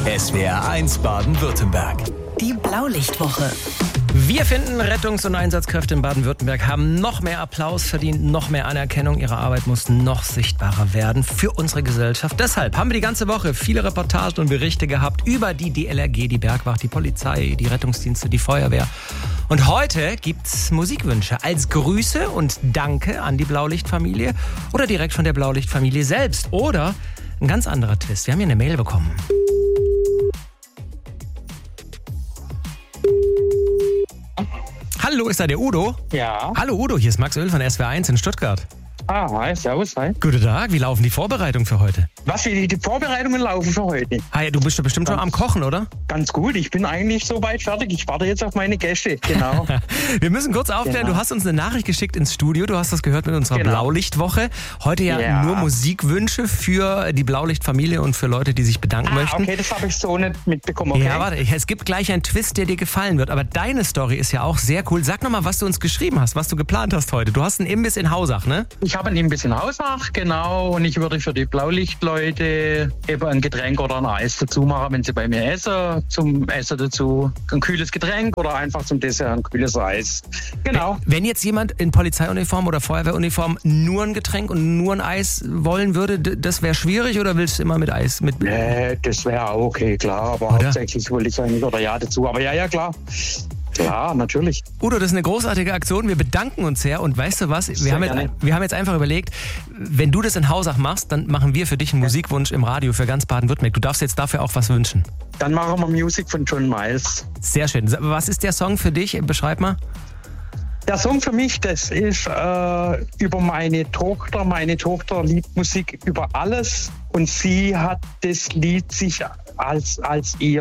SWR 1 Baden-Württemberg. Die Blaulichtwoche. Wir finden, Rettungs- und Einsatzkräfte in Baden-Württemberg haben noch mehr Applaus verdient, noch mehr Anerkennung. Ihre Arbeit muss noch sichtbarer werden für unsere Gesellschaft. Deshalb haben wir die ganze Woche viele Reportagen und Berichte gehabt über die DLRG, die Bergwacht, die Polizei, die Rettungsdienste, die Feuerwehr. Und heute gibt's Musikwünsche als Grüße und Danke an die Blaulichtfamilie oder direkt von der Blaulichtfamilie selbst. Oder ein ganz anderer Twist. Wir haben hier eine Mail bekommen. Hallo, ist da der Udo? Ja. Hallo Udo, hier ist Max Öl von SWR 1 in Stuttgart. Ah, hi, servus, hi. Guten Tag, wie laufen die Vorbereitungen für heute? Wie die Vorbereitungen laufen für heute? Ah ja, du bist ja bestimmt schon am Kochen, oder? Ganz gut, ich bin eigentlich soweit fertig. Ich warte jetzt auf meine Gäste, genau. Wir müssen kurz aufklären, Genau. Du hast uns eine Nachricht geschickt ins Studio, du hast das gehört mit unserer Genau. Blaulichtwoche. Heute ja nur Musikwünsche für die Blaulichtfamilie und für Leute, die sich bedanken möchten. Okay, das habe ich so nicht mitbekommen, okay? Ja, warte, es gibt gleich einen Twist, der dir gefallen wird, aber deine Story ist ja auch sehr cool. Sag nochmal, was du uns geschrieben hast, was du geplant hast heute. Du hast einen Imbiss in Hausach, ne? Ich habe einen Imbiss in Hausach, genau, und ich würde für die Blaulichtleute eben ein Getränk oder ein Eis dazu machen, wenn sie bei mir essen. Zum Essen dazu ein kühles Getränk oder einfach zum Dessert ein kühles Eis. Genau. Wenn jetzt jemand in Polizeiuniform oder Feuerwehruniform nur ein Getränk und nur ein Eis wollen würde, das wäre schwierig oder willst du immer mit Eis? Das wäre auch okay, klar, aber Oder? hauptsächlich wollte ich eigentlich oder ja dazu. Aber ja, klar. Klar, natürlich. Udo, das ist eine großartige Aktion. Wir bedanken uns sehr. Und weißt du was? Wir haben jetzt einfach überlegt, wenn du das in Hausach machst, dann machen wir für dich einen Musikwunsch im Radio für ganz Baden-Württemberg. Du darfst jetzt dafür auch was wünschen. Dann machen wir Musik von John Miles. Sehr schön. Was ist der Song für dich? Beschreib mal. Der Song für mich, das ist über meine Tochter. Meine Tochter liebt Musik über alles und sie hat das Lied sich als ihr,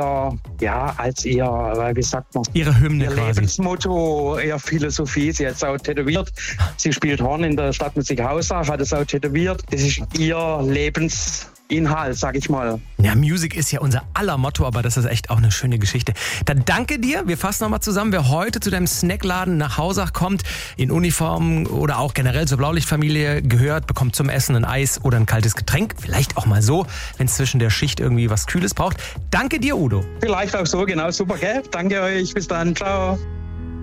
wie sagt man? Ihre Hymne Ihr quasi. Lebensmotto, ihre Philosophie. Sie hat es auch tätowiert. Sie spielt Horn in der Stadtmusik Hausach, hat es auch tätowiert. Das ist ihr Lebensinhalt, sag ich mal. Ja, Music ist ja unser aller Motto, aber das ist echt auch eine schöne Geschichte. Dann danke dir. Wir fassen nochmal zusammen. Wer heute zu deinem Snackladen nach Hausach kommt, in Uniform oder auch generell zur Blaulichtfamilie gehört, bekommt zum Essen ein Eis oder ein kaltes Getränk. Vielleicht auch mal so, wenn es zwischen der Schicht irgendwie was Kühles braucht. Danke dir, Udo. Vielleicht auch so, genau, super, gell? Danke euch, bis dann, ciao.